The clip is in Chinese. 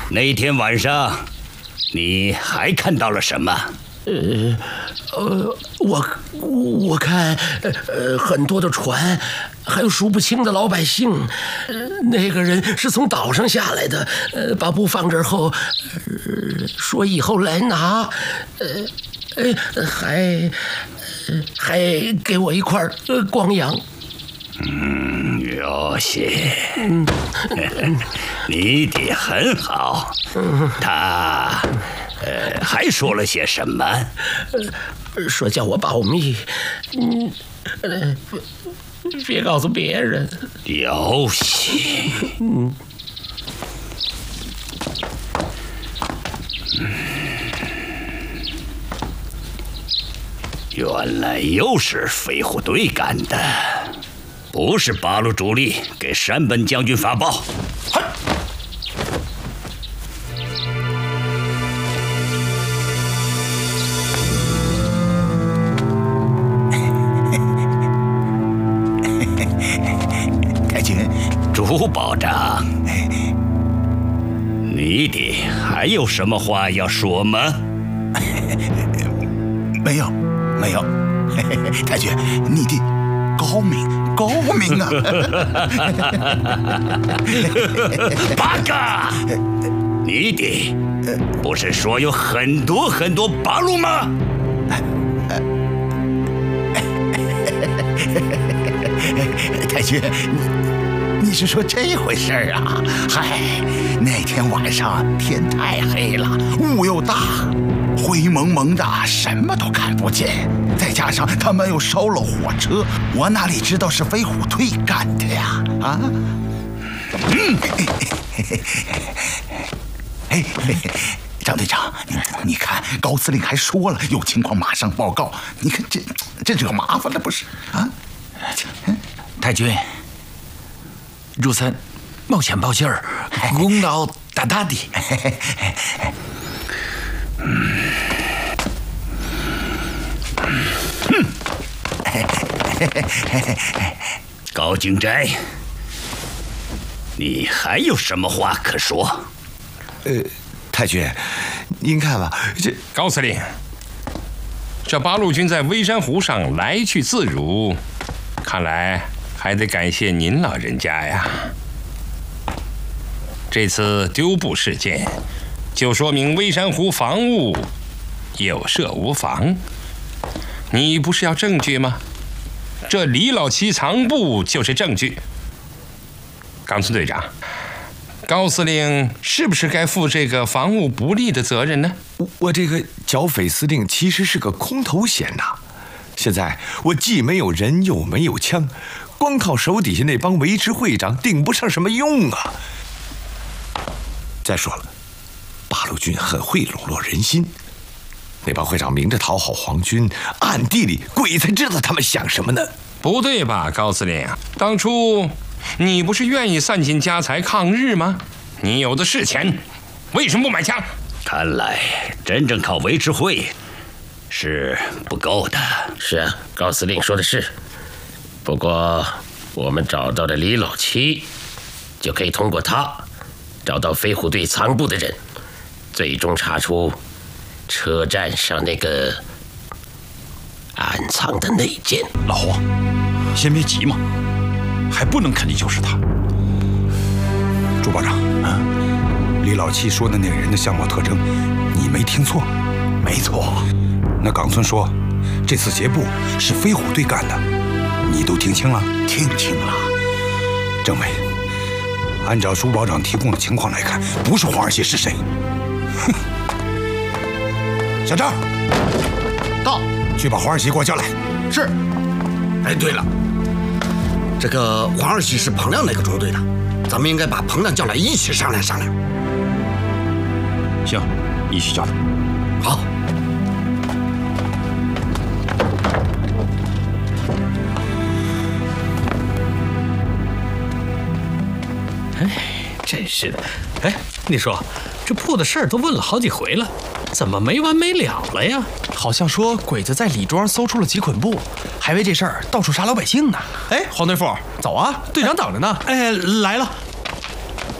那天晚上，你还看到了什么？ 我看很多的船，还有数不清的老百姓。那个人是从岛上下来的，把布放这儿后，说以后来拿，还给我一块光洋。 有些，你的很好。他还说了些什么？ 说叫我保密，别告诉别人。 有些，原来又是飞虎队干的，不是八路主力给山本将军发报。 太君， 朱保长，你的还有什么话要说吗？ 没有。太君，你的高明啊！ 八嘎！你的不是说有很多八路吗？ 太君，你是说这回事啊？嗨，那天晚上天太黑了，雾又大，灰蒙蒙的，什么都看不见。再加上他们又烧了火车，我哪里知道是飞虎队干的呀？啊？张队长，你看高司令还说了，有情况马上报告。你看这惹麻烦了不是？啊？ 太君，如森冒险报信儿，功劳大大的。 高景斋，你还有什么话可说？ 太君，您看吧，这高司令，这八路军在微山湖上来去自如，看来还得感谢您老人家呀。这次丢布事件，就说明微山湖防务有设无防。你不是要证据吗？这李老七藏布就是证据。冈村队长，高司令是不是该负这个防务不力的责任呢？ 我这个剿匪司令其实是个空头衔呐。现在我既没有人又没有枪，光靠手底下那帮维持会长顶不上什么用啊。再说了，八路军很会笼络人心，那帮会长明着讨好皇军，暗地里鬼才知道他们想什么呢。 不对吧，高司令？当初你不是愿意散尽家财抗日吗？你有的是钱，为什么不买枪？ 看来真正靠维持会是不够的。 是啊，高司令说的是。不过我们找到了李老七，就可以通过他找到飞虎队藏布的人，最终查出车站上那个暗藏的内奸。 老胡，先别急嘛，还不能肯定就是他。朱保长，李老七说的那个人的相貌特征，你没听错？ 没错。 那冈村说，这次劫布是飞虎队干的，你都听清了？ 听清了。 政委，按照朱保长提供的情况来看，不是黄二喜是谁？哼！小张， 到， 去把黄二喜给我叫来。 是。哎，对了，这个黄二喜是彭亮那个中队的，咱们应该把彭亮叫来一起商量商量。 行，一起叫他。 好。 哎，真是的！哎，你说这铺的事儿都问了好几回了，怎么没完没了了呀？ 好像说鬼子在李庄搜出了几捆布，还为这事儿到处杀老百姓呢。哎，黄队副，走啊，队长等着呢。 哎，来了。